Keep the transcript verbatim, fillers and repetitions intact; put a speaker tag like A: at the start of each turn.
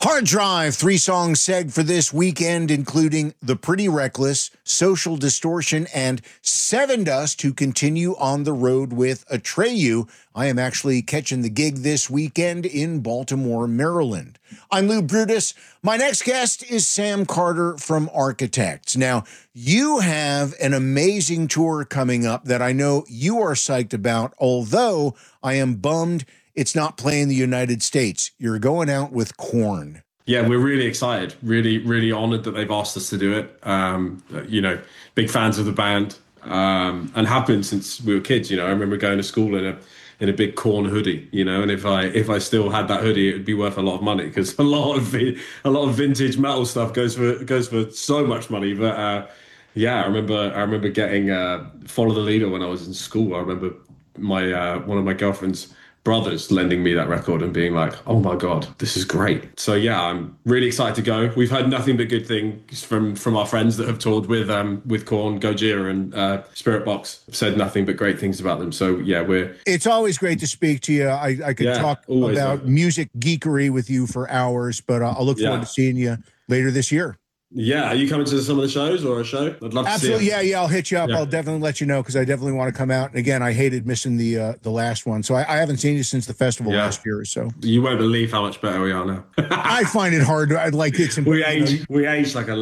A: Hard Drive, three-song seg for this weekend, including The Pretty Reckless, Social Distortion, and Sevendust, to continue on the road with Atreyu. I am actually catching the gig this weekend in Baltimore, Maryland. I'm Lou Brutus. My next guest is Sam Carter from Architects. Now, you have an amazing tour coming up that I know you are psyched about, although I am bummed it's not playing the United States. You're going out with Korn.
B: Yeah, we're really excited. Really, really honored that they've asked us to do it. Um, you know, big fans of the band, um, and have been since we were kids. You know, I remember going to school in a in a big Korn hoodie. You know, and if I if I still had that hoodie, it would be worth a lot of money because a lot of a lot of vintage metal stuff goes for goes for so much money. But uh, yeah, I remember I remember getting uh, Follow the Leader when I was in school. I remember my uh, one of my girlfriend's brothers lending me that record and being like, oh my God, this is great. So yeah, I'm really excited to go. We've heard nothing but good things from from our friends that have toured with um with Korn, Gojira and uh, Spiritbox. Have said nothing but great things about them. So yeah, we're...
A: It's always great to speak to you. I, I could
B: yeah,
A: talk about
B: so.
A: music geekery with you for hours, but uh, I'll look forward
B: yeah.
A: to seeing you later this year.
B: Yeah, are you coming to some of the shows or a show? I'd love to
A: Absolutely,
B: see it.
A: yeah, yeah. I'll hit you up.
B: Yeah.
A: I'll definitely let you know because I definitely want to come out. And again, I hated missing the uh, the last one, so I, I haven't seen you since the festival
B: Yeah.
A: last year or so.
B: You won't believe how much better we are now.
A: I find it hard. I'd like it's.
B: We
A: you know,
B: age, we age like a